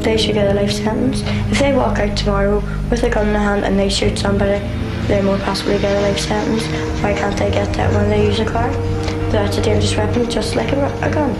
they should get a life sentence. If they walk out tomorrow with a gun in their hand and they shoot somebody, they more possibly get a life sentence. Why can't they get that when they use a car? That's a dangerous weapon, just like a gun.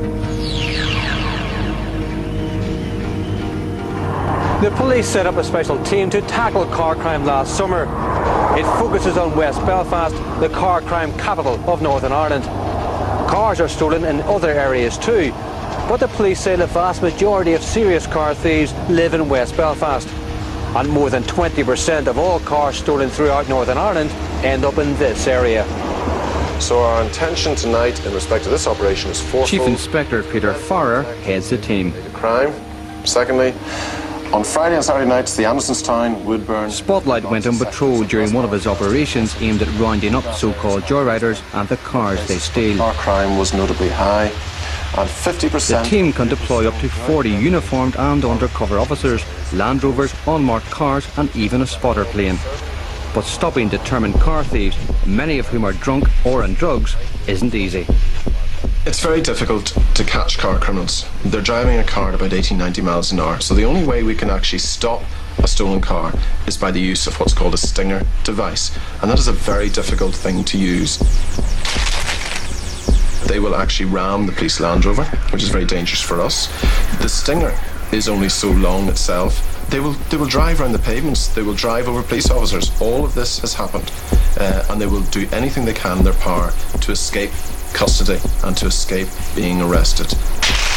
The police set up a special team to tackle car crime last summer. It focuses on West Belfast, the car crime capital of Northern Ireland. Cars are stolen in other areas too, but the police say the vast majority of serious car thieves live in West Belfast. And more than 20% of all cars stolen throughout Northern Ireland end up in this area. So our intention tonight in respect to this operation is fourfold. Chief Inspector Peter Farrer heads the team. Crime. Secondly, on Friday and Saturday nights, the Andersonstown, Woodburn... Spotlight went on patrol during one of his operations aimed at rounding up so-called joyriders and the cars they steal. Our crime was notably high, and 50%... The team can deploy up to 40 uniformed and undercover officers, Land Rovers, unmarked cars and even a spotter plane. But stopping determined car thieves, many of whom are drunk or on drugs, isn't easy. It's very difficult to catch car criminals. They're driving a car at about 80-90 miles an hour. So the only way we can actually stop a stolen car is by the use of what's called a stinger device. And that is a very difficult thing to use. They will actually ram the police Land Rover, which is very dangerous for us. The stinger is only so long itself. They will drive around the pavements. They will drive over police officers. All of this has happened. And they will do anything they can in their power to escape custody and to escape being arrested.